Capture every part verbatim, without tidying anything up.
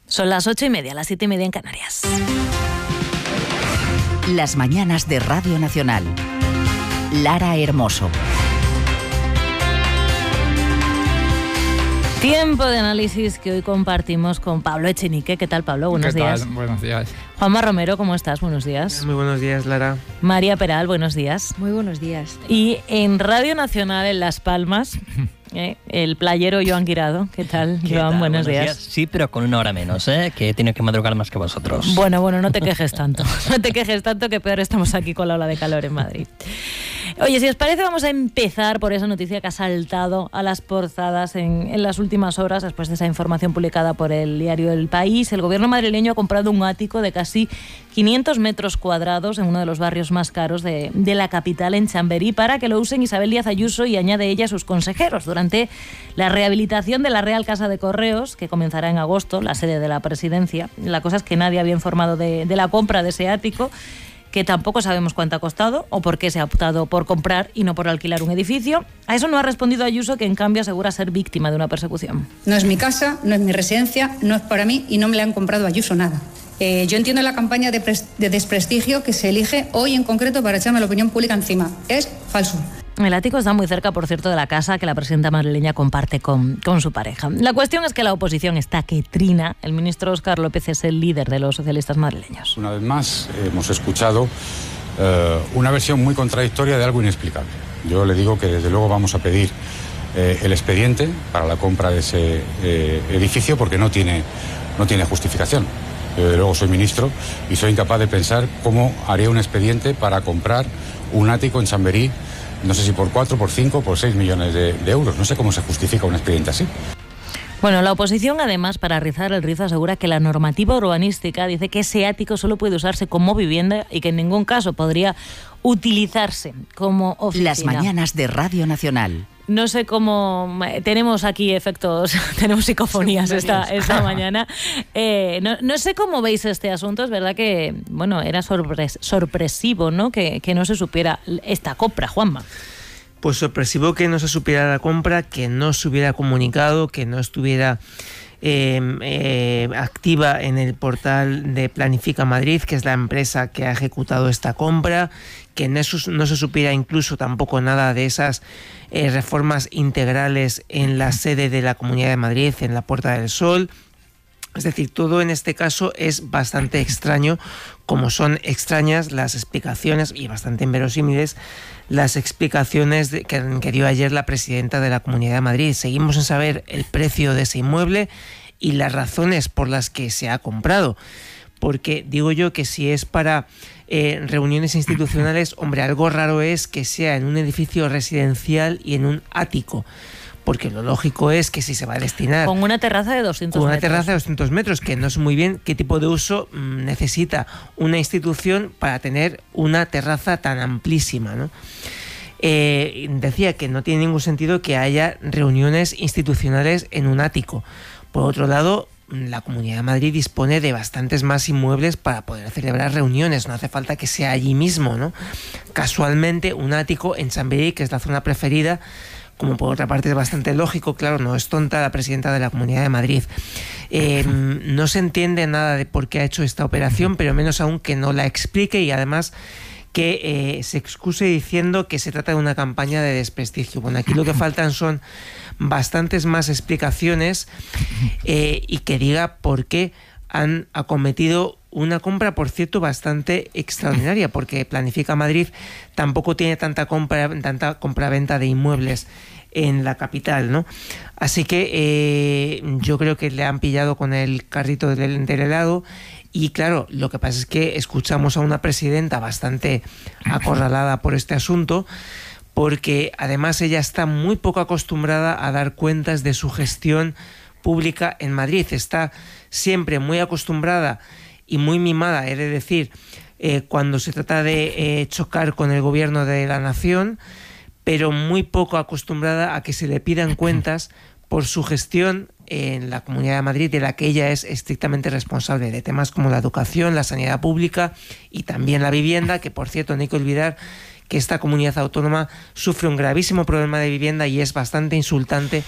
Son las ocho y media, las siete y media en Canarias. Las mañanas de Radio Nacional. Lara Hermoso. Tiempo de análisis que hoy compartimos con Pablo Echenique. ¿Qué tal, Pablo? Buenos ¿Qué días. tal? Buenos días. Juanma Romero, ¿cómo estás? Buenos días. Muy buenos días, Lara. María Peral, buenos días. Muy buenos días. Y en Radio Nacional en Las Palmas, eh, el playero Joan Guirado. ¿Qué tal, ¿Qué Joan? tal? Buenos, Buenos días. días. Sí, pero con una hora menos, ¿eh? Que he tenido que madrugar más que vosotros. Bueno, bueno, no te quejes tanto. No te quejes tanto, que peor estamos aquí con la ola de calor en Madrid. Oye, si os parece, vamos a empezar por esa noticia que ha saltado a las portadas en, en las últimas horas, después de esa información publicada por el diario El País. El gobierno madrileño ha comprado un ático de casi quinientos metros cuadrados en uno de los barrios más caros de, de la capital, en Chamberí, para que lo usen Isabel Díaz Ayuso y añade ella sus consejeros durante la rehabilitación de la Real Casa de Correos, que comenzará en agosto, la sede de la presidencia. La cosa es que nadie había informado de, de la compra de ese ático, que tampoco sabemos cuánto ha costado o por qué se ha optado por comprar y no por alquilar un edificio. A eso no ha respondido Ayuso, que en cambio asegura ser víctima de una persecución. No es mi casa, no es mi residencia, no es para mí y no me le han comprado a Ayuso nada. Eh, yo entiendo la campaña de, pres- de desprestigio que se elige hoy en concreto para echarme la opinión pública encima. Es falso. El ático está muy cerca, por cierto, de la casa que la presidenta madrileña comparte con, con su pareja. La cuestión es que la oposición está que trina. El ministro Óscar López es el líder de los socialistas madrileños. Una vez más hemos escuchado eh, una versión muy contradictoria de algo inexplicable. Yo le digo que desde luego vamos a pedir eh, el expediente para la compra de ese eh, edificio porque no tiene, no tiene justificación. Yo desde luego soy ministro y soy incapaz de pensar cómo haría un expediente para comprar un ático en Chamberí. No sé si por cuatro, por cinco, por seis millones de, de euros. No sé cómo se justifica un expediente así. Bueno, la oposición, además, para rizar el rizo, asegura que la normativa urbanística dice que ese ático solo puede usarse como vivienda y que en ningún caso podría utilizarse como oficina. Las mañanas de Radio Nacional. No sé cómo... Tenemos aquí efectos, tenemos psicofonías esta, esta mañana. Eh, no, no sé cómo veis este asunto. Es verdad que, bueno, era sorpres, sorpresivo, ¿no? Que, que no se supiera esta compra, Juanma. Pues sorpresivo que no se supiera la compra, que no se hubiera comunicado, que no estuviera eh, eh, activa en el portal de Planifica Madrid, que es la empresa que ha ejecutado esta compra, que no, no se supiera incluso tampoco nada de esas eh, reformas integrales en la sede de la Comunidad de Madrid, en la Puerta del Sol. Es decir, todo en este caso es bastante extraño, como son extrañas las explicaciones y bastante inverosímiles las explicaciones de, que, que dio ayer la presidenta de la Comunidad de Madrid. Seguimos sin saber el precio de ese inmueble y las razones por las que se ha comprado. Porque digo yo que si es para eh, reuniones institucionales, hombre, algo raro es que sea en un edificio residencial y en un ático. Porque lo lógico es que si se va a destinar... Con una terraza de doscientos con una metros. terraza de doscientos metros, que no sé muy bien qué tipo de uso mmm, necesita una institución para tener una terraza tan amplísima, ¿no? Eh, decía que no tiene ningún sentido que haya reuniones institucionales en un ático. Por otro lado, la Comunidad de Madrid dispone de bastantes más inmuebles para poder celebrar reuniones, no hace falta que sea allí mismo, ¿no? Casualmente, un ático en Chamberí, que es la zona preferida, como por otra parte es bastante lógico, claro, no es tonta la presidenta de la Comunidad de Madrid. Eh, no se entiende nada de por qué ha hecho esta operación, pero menos aún que no la explique y además que eh, se excuse diciendo que se trata de una campaña de desprestigio. Bueno, aquí lo que faltan son bastantes más explicaciones eh, y que diga por qué han acometido una compra, por cierto, bastante extraordinaria, porque Planifica Madrid tampoco tiene tanta compra, tanta compraventa de inmuebles en la capital, ¿no? Así que eh, yo creo que le han pillado con el carrito del, del helado. Y claro, lo que pasa es que escuchamos a una presidenta bastante acorralada por este asunto, porque además ella está muy poco acostumbrada a dar cuentas de su gestión pública en Madrid. Está siempre muy acostumbrada y muy mimada, he de decir, eh, cuando se trata de eh, chocar con el gobierno de la nación, pero muy poco acostumbrada a que se le pidan cuentas por su gestión en la Comunidad de Madrid, de la que ella es estrictamente responsable, de temas como la educación, la sanidad pública y también la vivienda, que por cierto no hay que olvidar que esta comunidad autónoma sufre un gravísimo problema de vivienda y es bastante insultante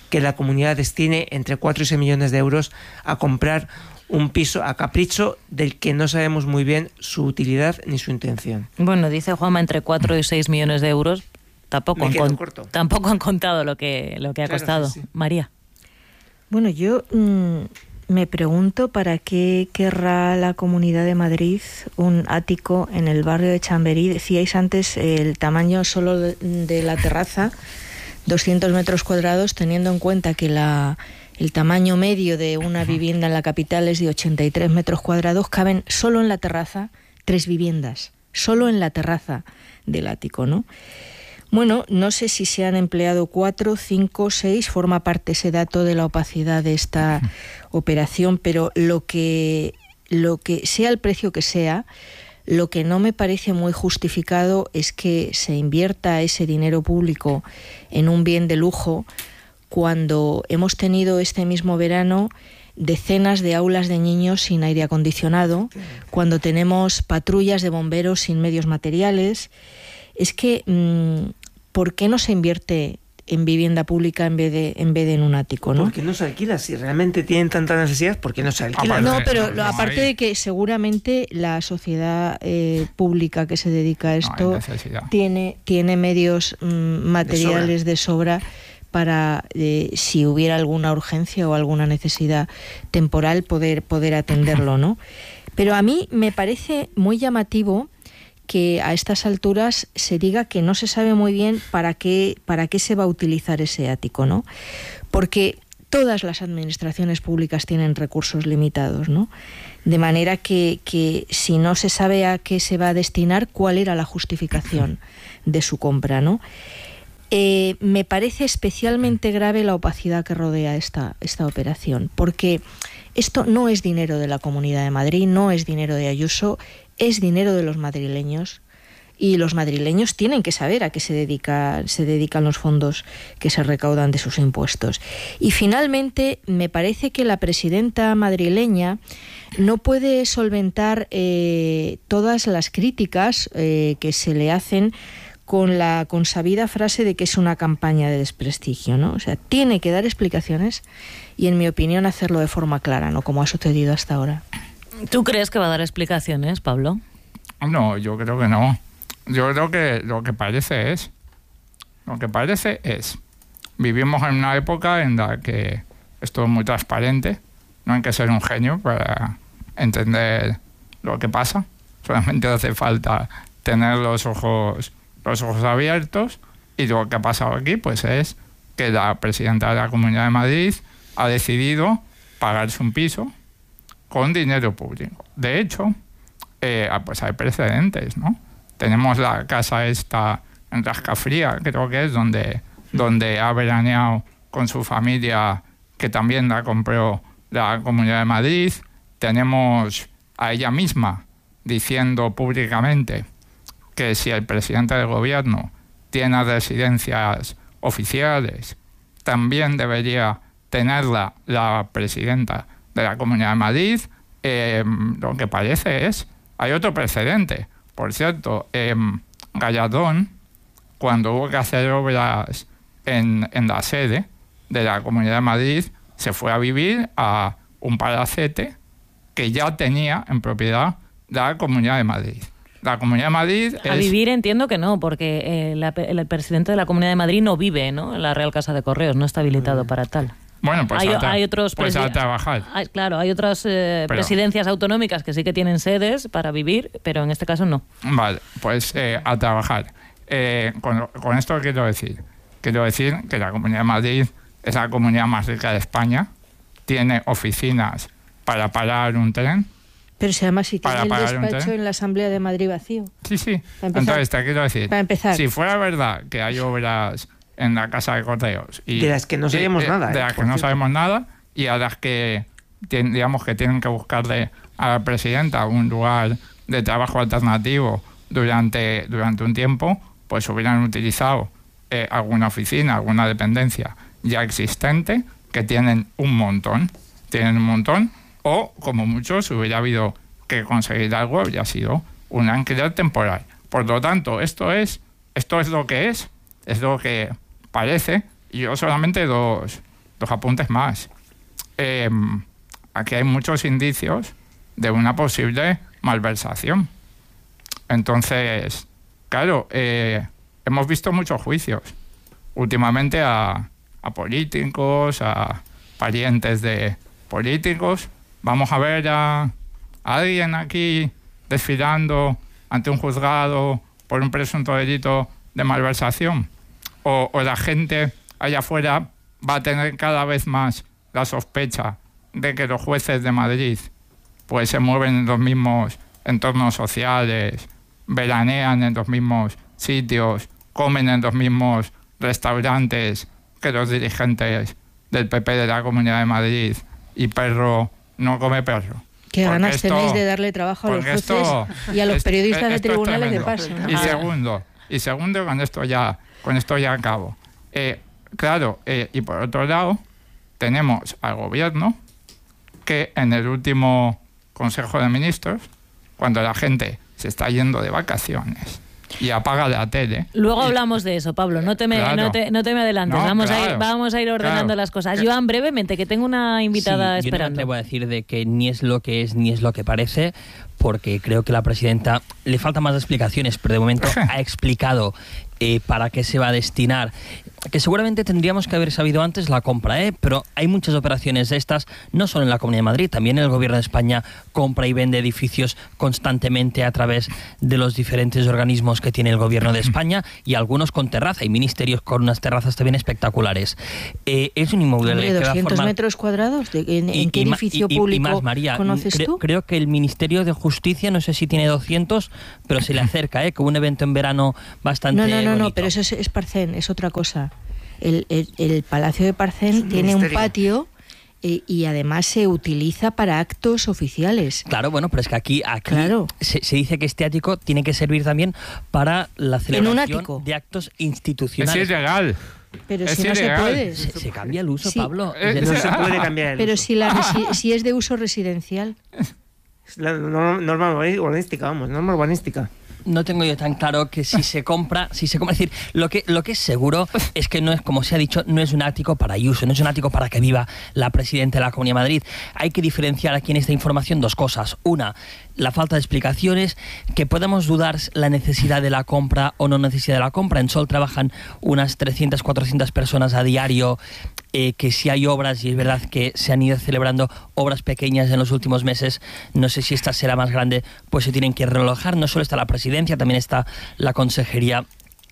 que la comunidad destine entre cuatro y seis millones de euros a comprar un piso a capricho del que no sabemos muy bien su utilidad ni su intención. Bueno, dice Juanma entre cuatro y seis millones de euros. Tampoco, han, con, tampoco han contado lo que, lo que ha claro, costado. Sí, sí. María. Bueno, yo mmm, me pregunto para qué querrá la Comunidad de Madrid un ático en el barrio de Chamberí. Decíais antes el tamaño solo de, de la terraza, doscientos metros cuadrados, teniendo en cuenta que la... el tamaño medio de una vivienda en la capital es de ochenta y tres metros cuadrados, caben solo en la terraza tres viviendas, solo en la terraza del ático, ¿no? Bueno, no sé si se han empleado cuatro, cinco, seis, forma parte ese dato de la opacidad de esta operación, pero lo que, lo que sea el precio que sea, lo que no me parece muy justificado es que se invierta ese dinero público en un bien de lujo cuando hemos tenido este mismo verano decenas de aulas de niños sin aire acondicionado, cuando tenemos patrullas de bomberos sin medios materiales. Es que, ¿por qué no se invierte en vivienda pública en vez de en vez de en un ático, ¿no? Porque no se alquila. Si realmente tienen tanta necesidad, ¿por qué no se alquila? No, pero lo, aparte de que seguramente la sociedad eh, pública que se dedica a esto no tiene, tiene medios mmm, materiales de sobra, de sobra para, eh, si hubiera alguna urgencia o alguna necesidad temporal, poder, poder atenderlo, ¿no? Pero a mí me parece muy llamativo que a estas alturas se diga que no se sabe muy bien para qué, para qué se va a utilizar ese ático, ¿no? Porque todas las administraciones públicas tienen recursos limitados, ¿no? De manera que, que si no se sabe a qué se va a destinar, ¿cuál era la justificación de su compra, ¿no? Eh, me parece especialmente grave la opacidad que rodea esta, esta operación, porque esto no es dinero de la Comunidad de Madrid, no es dinero de Ayuso, es dinero de los madrileños, y los madrileños tienen que saber a qué se dedica, se dedican los fondos que se recaudan de sus impuestos. Y finalmente, me parece que la presidenta madrileña no puede solventar eh, todas las críticas eh, que se le hacen con la consabida frase de que es una campaña de desprestigio, ¿no? O sea, tiene que dar explicaciones y, en mi opinión, hacerlo de forma clara, no como ha sucedido hasta ahora. ¿Tú crees que va a dar explicaciones, Pablo? No, yo creo que no. Yo creo que lo que parece es, lo que parece es, vivimos en una época en la que esto es muy transparente, no hay que ser un genio para entender lo que pasa, solamente hace falta tener los ojos los ojos abiertos, y lo que ha pasado aquí pues es que la presidenta de la Comunidad de Madrid ha decidido pagarse un piso con dinero público. De hecho, eh, pues hay precedentes, ¿no? Tenemos la casa esta en Rascafría, creo que es donde, donde ha veraneado con su familia, que también la compró la Comunidad de Madrid. Tenemos a ella misma diciendo públicamente que si el presidente del gobierno tiene residencias oficiales, también debería tenerla la presidenta de la Comunidad de Madrid. Eh, lo que parece es, hay otro precedente. Por cierto, eh, Gallardón, cuando hubo que hacer obras en, en la sede de la Comunidad de Madrid, se fue a vivir a un palacete que ya tenía en propiedad la Comunidad de Madrid. La Comunidad de Madrid A es... vivir entiendo que no, porque eh, la, el presidente de la Comunidad de Madrid no vive, ¿no?, en la Real Casa de Correos, no está habilitado para tal. Bueno, pues, hay, a, hay otros pues a trabajar. Hay, claro, hay otras eh, pero, presidencias autonómicas que sí que tienen sedes para vivir, pero en este caso no. Vale, pues eh, a trabajar. Eh, con, con esto quiero decir, quiero decir que la Comunidad de Madrid es la comunidad más rica de España, tiene oficinas para parar un tren. Pero si además si tiene el despacho en la Asamblea de Madrid vacío. Sí, sí. Entonces, te quiero decir, para empezar, si fuera verdad que hay obras en la Casa de Correos y de las que no sabemos y, nada, de eh, las que no sabemos nada y a las que digamos que tienen que buscarle a la presidenta un lugar de trabajo alternativo durante durante un tiempo, pues hubieran utilizado eh, alguna oficina, alguna dependencia ya existente, que tienen un montón, tienen un montón. O, como mucho, si hubiera habido que conseguir algo, habría sido un alquiler temporal. Por lo tanto, esto es esto es lo que es, es lo que parece. Y yo solamente dos, dos apuntes más. Eh, aquí hay muchos indicios de una posible malversación. Entonces, claro, eh, hemos visto muchos juicios últimamente a, a políticos, a parientes de políticos. Vamos a ver a, a alguien aquí desfilando ante un juzgado por un presunto delito de malversación. O, o la gente allá afuera va a tener cada vez más la sospecha de que los jueces de Madrid pues se mueven en los mismos entornos sociales, veranean en los mismos sitios, comen en los mismos restaurantes que los dirigentes del P P de la Comunidad de Madrid, y perro no come perro. Qué ganas esto, tenéis de darle trabajo a los jueces esto, y a los periodistas de tribunales de paso, ¿no? Y segundo, y segundo con esto ya, con esto ya acabo. Eh, claro, eh, y por otro lado, tenemos al gobierno que en el último Consejo de Ministros, cuando la gente se está yendo de vacaciones y apaga la tele. Luego y, hablamos de eso, Pablo, no te me, claro, no te, no te me adelantes, no, vamos, claro, a ir, vamos a ir ordenando claro, las cosas. Joan, brevemente, que tengo una invitada sí, esperando. Yo no me atrevo a decir de que ni es lo que es ni es lo que parece, porque creo que la presidenta le faltan más explicaciones, pero de momento ha explicado eh, para qué se va a destinar, que seguramente tendríamos que haber sabido antes la compra, ¿eh? Pero hay muchas operaciones de estas, no solo en la Comunidad de Madrid, también el Gobierno de España compra y vende edificios constantemente a través de los diferentes organismos que tiene el Gobierno de España, y algunos con terraza, y ministerios con unas terrazas también espectaculares. Eh, es un inmueble Hombre, que va a doscientos formar... metros cuadrados, ¿de, en, y, ¿en qué y, edificio y, público y más, María, conoces cre tú? Creo que el Ministerio de Justicia, no sé si tiene doscientos, pero se le acerca, ¿eh? Con un evento en verano bastante No, no, no, bonito. no, pero eso es, es Parcén, es otra cosa. El, el, el Palacio de Parcén tiene un patio eh, y además se utiliza para actos oficiales. Claro, bueno, pero es que aquí, aquí claro. se, se dice que este ático tiene que servir también para la celebración de actos institucionales. Es ilegal. Pero es si no ilegal. se puede. Se, se cambia el uso, sí. Pablo. Eh, no se puede cambiar el Pero uso. si, la resi si es de uso residencial. Es la norma urbanística, vamos, norma urbanística. No tengo yo tan claro que si se compra, si se compra, es decir, lo que, lo que es seguro es que no es, como se ha dicho, no es un ático para Ayuso, no es un ático para que viva la presidenta de la Comunidad de Madrid. Hay que diferenciar aquí en esta información dos cosas. Una, la falta de explicaciones, que podemos dudar la necesidad de la compra o no necesidad de la compra. En Sol trabajan unas trescientas, cuatrocientas personas a diario, eh, que si hay obras, y es verdad que se han ido celebrando obras pequeñas en los últimos meses, no sé si esta será más grande, pues se tienen que relojar. No solo está la presidencia, también está la consejería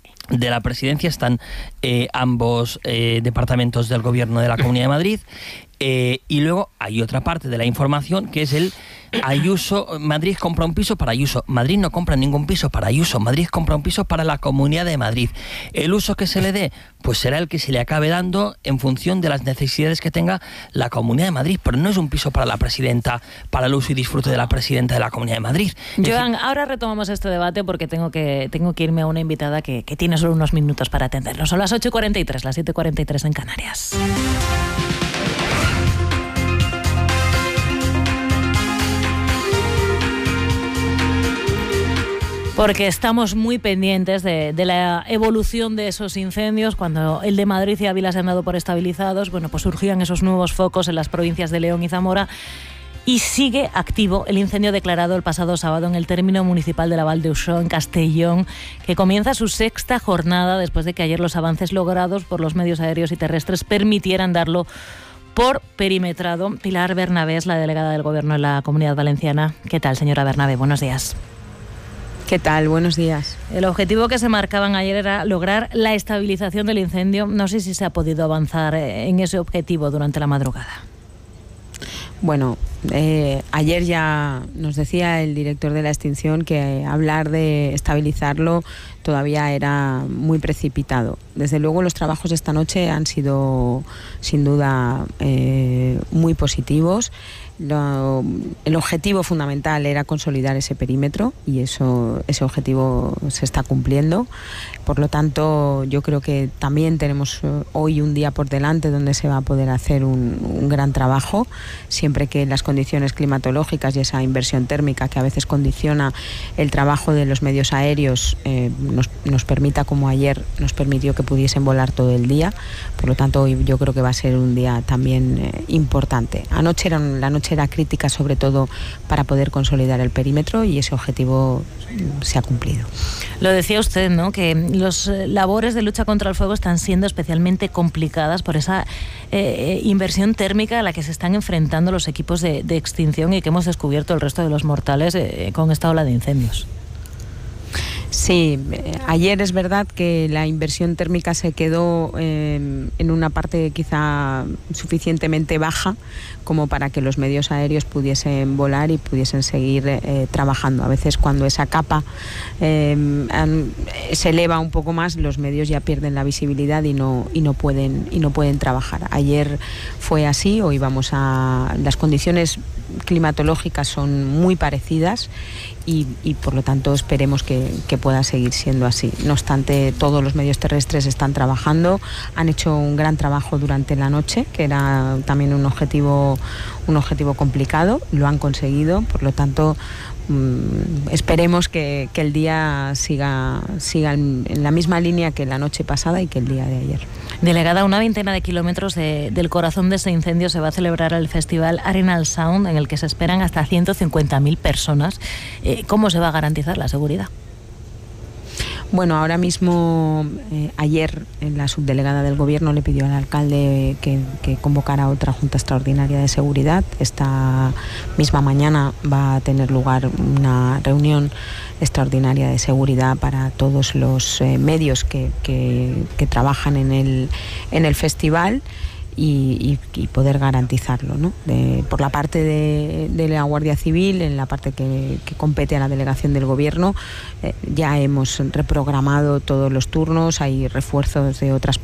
de la presidencia, están eh, ambos eh, departamentos del gobierno de la Comunidad de Madrid, eh, y luego hay otra parte de la información que es el Ayuso. Madrid compra un piso para Ayuso. Madrid no compra ningún piso para Ayuso. Madrid compra un piso para la Comunidad de Madrid. El uso que se le dé, pues será el que se le acabe dando en función de las necesidades que tenga la Comunidad de Madrid, pero no es un piso para la presidenta, para el uso y disfrute de la presidenta de la Comunidad de Madrid. Joan, ahora retomamos este debate porque tengo que, tengo que irme a una invitada que, que tiene solo unos minutos para atendernos. Son las ocho y cuarenta y tres, las siete y cuarenta y tres en Canarias. Porque estamos muy pendientes de, de la evolución de esos incendios. Cuando el de Madrid y Ávila se han dado por estabilizados, bueno, pues surgían esos nuevos focos en las provincias de León y Zamora. Y sigue activo el incendio declarado el pasado sábado en el término municipal de la Val d'Uixó, en Castellón, que comienza su sexta jornada después de que ayer los avances logrados por los medios aéreos y terrestres permitieran darlo por perimetrado. Pilar Bernabé es la delegada del Gobierno de la Comunidad Valenciana. ¿Qué tal, señora Bernabé? Buenos días. ¿Qué tal? Buenos días. El objetivo que se marcaban ayer era lograr la estabilización del incendio. No sé si se ha podido avanzar en ese objetivo durante la madrugada. Bueno, eh, ayer ya nos decía el director de la extinción que hablar de estabilizarlo todavía era muy precipitado. Desde luego los trabajos de esta noche han sido sin duda eh, muy positivos. Lo, el objetivo fundamental era consolidar ese perímetro y eso, ese objetivo se está cumpliendo. Por lo tanto, yo creo que también tenemos hoy un día por delante donde se va a poder hacer un, un gran trabajo, siempre que las condiciones climatológicas y esa inversión térmica que a veces condiciona el trabajo de los medios aéreos eh, nos, nos permita, como ayer nos permitió que pudiesen volar todo el día. Por lo tanto, hoy yo creo que va a ser un día también eh, importante. Anoche era, la noche era crítica, sobre todo para poder consolidar el perímetro, y ese objetivo se ha cumplido. Lo decía usted, ¿no?, que los labores de lucha contra el fuego están siendo especialmente complicadas por esa eh, inversión térmica a la que se están enfrentando los equipos de, de extinción y que hemos descubierto el resto de los mortales eh, con esta ola de incendios. Sí, ayer es verdad que la inversión térmica se quedó eh, en una parte quizá suficientemente baja como para que los medios aéreos pudiesen volar y pudiesen seguir eh, trabajando. A veces cuando esa capa eh, se eleva un poco más, los medios ya pierden la visibilidad y no, y no pueden, y no pueden trabajar. Ayer fue así, hoy vamos a... Las condiciones climatológicas son muy parecidas y, y por lo tanto esperemos que, que pueda seguir siendo así. No obstante, todos los medios terrestres están trabajando, han hecho un gran trabajo durante la noche, que era también un objetivo, un objetivo complicado, lo han conseguido, por lo tanto mmm, esperemos que, que el día siga, siga en, en la misma línea que la noche pasada y que el día de ayer. Delegada, a una veintena de kilómetros de, del corazón de ese incendio se va a celebrar el festival Arenal Sound, en el que se esperan hasta ciento cincuenta mil personas. Eh, ¿Cómo se va a garantizar la seguridad? Bueno, ahora mismo, eh, ayer la subdelegada del Gobierno le pidió al alcalde que, que convocara otra Junta Extraordinaria de Seguridad. Esta misma mañana va a tener lugar una reunión extraordinaria de seguridad para todos los eh, medios que, que, que trabajan en el, en el festival. Y, y, y poder garantizarlo, ¿no? De, por la parte de, de la Guardia Civil, en la parte que, que compete a la delegación del Gobierno, eh, ya hemos reprogramado todos los turnos, hay refuerzos de otras